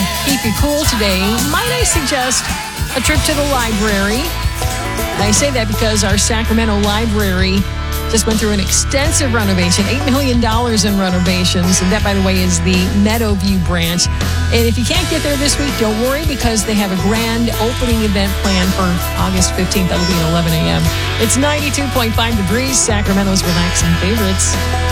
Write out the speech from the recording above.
keep you cool today, might I suggest a trip to the library? And I say that because our Sacramento library just went through an extensive renovation, $8 million in renovations. And that, by the way, is the Meadowview branch. And if you can't get there this week, don't worry, because they have a grand opening event planned for August 15th. That'll be at 11 a.m. It's 92.5 degrees, Sacramento's relaxing favorites.